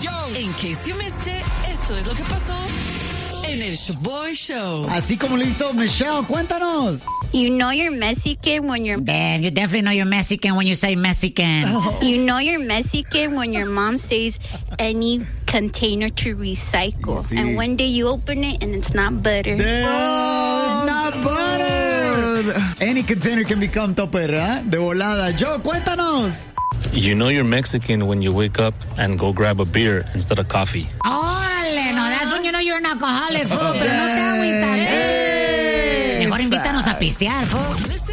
In case you missed it, esto es lo que pasó en el Shoboy Show. Así como lo hizo Michelle, cuéntanos. You know you're Mexican when you're... Damn, you definitely know you're Mexican when you say Mexican. You know you're Mexican when your mom says any container to recycle. Sí. And one day you open it and it's not butter. It's not butter. Any container can become topper, ¿eh? De volada. Joe, cuéntanos. You know you're Mexican when you wake up and go grab a beer instead of coffee. Órale, no, that's when you know you're an alcoholic, fool, pero no te agüitas. Mejor invítanos a pistear, fool.